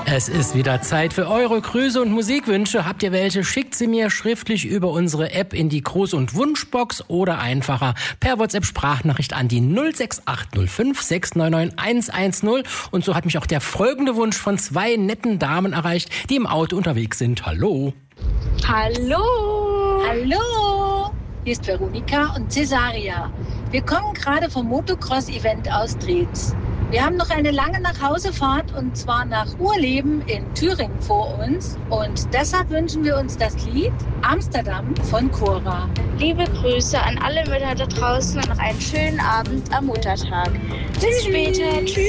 Es ist wieder Zeit für eure Grüße und Musikwünsche. Habt ihr welche? Schickt sie mir schriftlich über unsere App in die Gruß- und Wunschbox oder einfacher per WhatsApp-Sprachnachricht an die 06805 699 110. Und so hat mich auch der folgende Wunsch von zwei netten Damen erreicht, die im Auto unterwegs sind. Hallo. Hallo. Hallo. Hier ist Veronika und Cesaria. Wir kommen gerade vom Motocross-Event aus Drez. Wir haben noch eine lange Nachhausefahrt und zwar nach Urleben in Thüringen vor uns. Und deshalb wünschen wir uns das Lied Amsterdam von Cora. Liebe Grüße an alle Mütter da draußen und noch einen schönen Abend am Muttertag. Bis später. Tschüss.